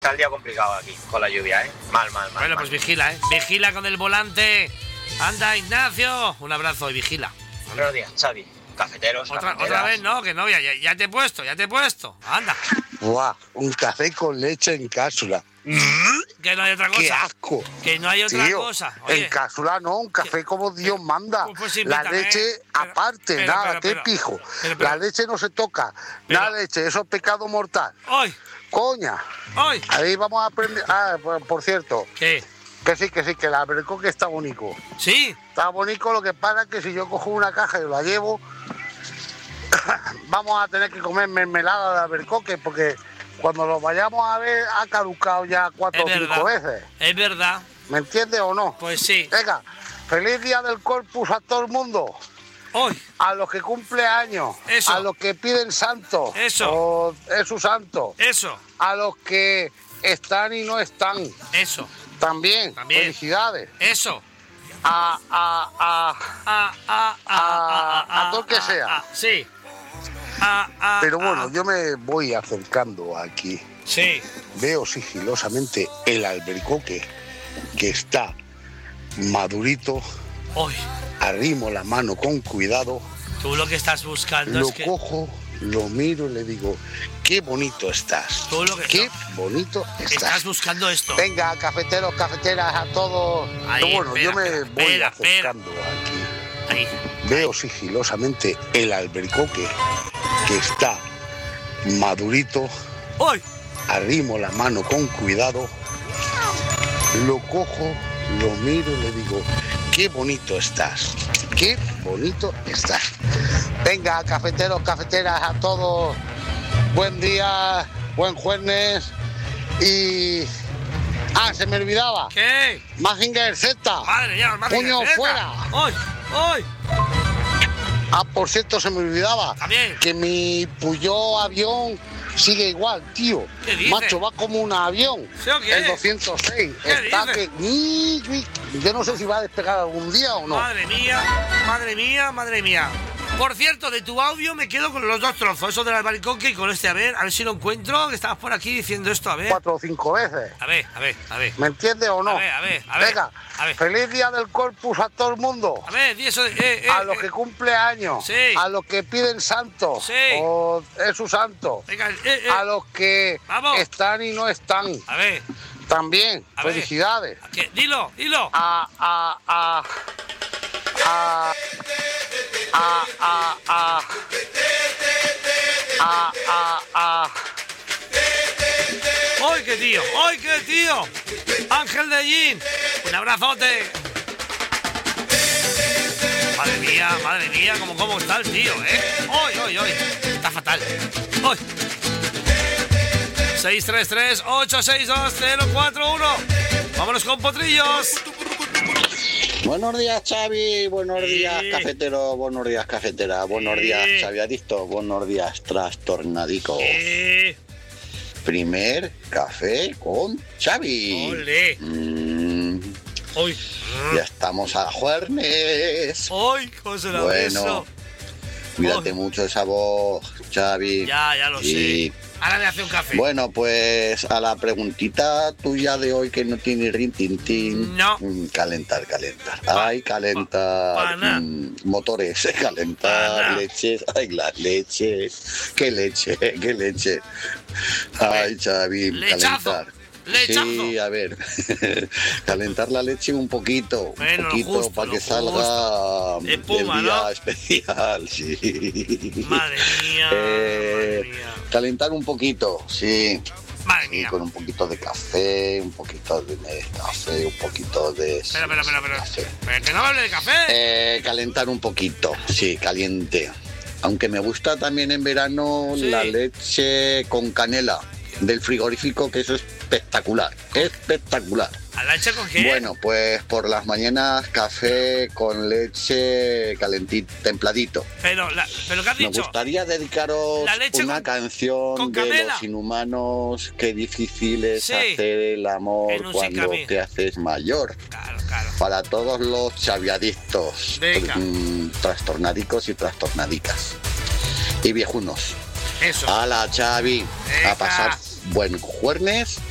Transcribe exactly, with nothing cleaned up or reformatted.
Está el día complicado aquí, con la lluvia, ¿eh? Mal, mal, mal. Bueno, mal. pues vigila, ¿eh? Vigila con el volante. Anda, Ignacio. Un abrazo y vigila. Buenos días, Xavi. Cafeteros, Otra, cafeteras. otra vez, no, que no, ya, ya, ya te he puesto, ya te he puesto. Anda. Buah, un café con leche en cápsula. Que no hay otra cosa. ¡Qué asco! Que no hay otra Tío, cosa. Oye, en cápsula no, un café como Dios manda. Pues, pues la invítame, leche pero- aparte, pero, nada, pero, qué pero, pijo. pero, pero- la leche no se toca. pero- la leche, eso es pecado mortal. hoy, Coña. hoy. Ahí vamos a aprender. Ah, por, por cierto, ¿Qué? que sí, que sí, que la albaricoque está bonito. ¿Sí? Está bonito, lo que pasa es que si yo cojo una caja y la llevo, vamos a tener que comer mermelada de albaricoque porque cuando lo vayamos a ver ha caducado ya cuatro Es o cinco verdad. veces. Es verdad. ¿Me entiendes o no? Pues sí. Venga, feliz día del Corpus a todo el mundo. Hoy. A los que cumple años, Eso. a los que piden santo, Eso. o es su santo, Eso. a los que están y no están, Eso. también, También. felicidades. Eso. A, a, a, A, a, a, A- a todo el que sea. a, sí. A, a, pero bueno, a. yo me voy acercando aquí. Sí. Veo sigilosamente el albaricoque que está madurito, Hoy. arrimo la mano con cuidado, Tú lo que estás buscando lo es que... cojo, lo miro y le digo, qué bonito estás, Tú lo que- qué bonito Estás estás. buscando esto. Venga, cafeteros, cafeteras, a todos. Ahí, Pero bueno, espera, yo me espera, voy espera, acercando aquí. Ahí. Veo sigilosamente el albaricoque que está madurito, Hoy. arrimo la mano con cuidado, lo cojo, lo miro y le digo, qué bonito estás, qué bonito estás. Venga, cafeteros, cafeteras, a todos, buen día, buen jueves y... Ah, se me olvidaba, ¿Qué? Mazinger Z, Madre mía, más puño fuera. Hoy. Hoy. Ah, por cierto, se me olvidaba También. que mi Peugeot avión sigue igual, tío. ¿Qué dices? Macho, va como un avión. ¿Sí o qué? El doscientos seis. ¿Qué Está dices? que... Ni- ni- Yo no sé si va a despegar algún día o no. Madre mía, madre mía, madre mía. Por cierto, de tu audio me quedo con los dos trozos, eso del albaricoque y con este, a ver, a ver si lo encuentro, que estabas por aquí diciendo esto, a ver. Cuatro o cinco veces. A ver, a ver, a ver. ¿Me entiendes o no? A ver, a ver, a ver, Venga, a ver. feliz día del Corpus a todo el mundo. A ver, di eso de... Eh, eh, A los eh. que cumple años, Sí. a los que piden santo, Sí. o es su santo, Venga, eh, eh. a los que Vamos. están y no están, A ver, también, A ver. felicidades. ¿qué? Dilo, dilo. A, a, a, a, a, a, a, a, a, a. ¡Ay, qué tío! ¡Ay, qué tío! Ángel de Jin, un abrazote. Madre mía, madre mía, cómo, cómo está el tío, ¿eh? ¡Ay, ay, ay! Está fatal. ¡Ay! seis tres tres, ocho seis dos, cero cuatro uno. Vámonos con potrillos. Buenos días, Xavi. Buenos Sí. días, cafetero. Buenos días, cafetera. Buenos Sí. días, Xavi Adicto. Buenos días, trastornadico. Eh, Primer café con Xavi. ¡Ole! Mm, ¡Ay! ya estamos a jueves. ¡Ay, cómo será Bueno, eso! cuídate Ay. mucho esa voz, Xavi. Ya, ya lo Y, sé. Ahora me hace un café. Bueno, pues a la preguntita tuya de hoy que no tiene rin tin tin. No. Mm, Calentar, calentar. Pa- Ay, pa- calentar. pa' nada. mm, motores, Pa' calentar nada. leches. Ay, las leches. Qué leche, qué leche. Ay, Xavi, Lechazo, calentar. lechazo. Sí, a ver. Calentar la leche un poquito. Bueno, un lo poquito justo, para lo que salga justo. Espuma, el día ¿no? especial, sí. Madre mía, Eh, madre mía. Calentar un poquito, sí. Madre Sí, mía. con un poquito de café, un poquito de café, un poquito de... Espera, espera, espera, espera. café. Pero que no me hable de café. Eh, calentar un poquito, sí, caliente. Aunque me gusta también en verano Sí. la leche con canela del frigorífico, que eso es espectacular, espectacular. ¿A la leche con qué? Bueno, pues por las mañanas café con leche calentito, templadito. Pero, la, pero ¿qué has Me dicho? gustaría dedicaros La leche una con- canción con de canela. los inhumanos, qué difícil es Sí. hacer el amor En un cuando Sincami. te haces mayor. Claro, claro. Para todos los chaviadictos, Venga. mm, trastornadicos y trastornadicas. Y viejunos. Eso. ¡Hala, Xavi! Venga. A pasar buen jueves